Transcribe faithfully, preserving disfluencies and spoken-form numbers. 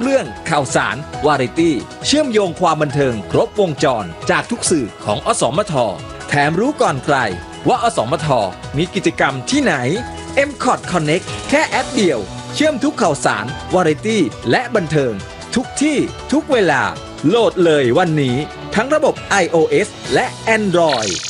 รื่องข่าวสารวาไรตี้เชื่อมโยงความบันเทิงครบวงจรจากทุกสื่อของอสมทแถมรู้ก่อนใครว่าอสมทมีกิจกรรมที่ไหน เอ็ม คอท Connect แค่แอปเดียวเชื่อมทุกข่าวสารวาไรตี้และบันเทิงทุกที่ทุกเวลาโหลดเลยวันนี้ทั้งระบบ ไอ โอ เอส และ Android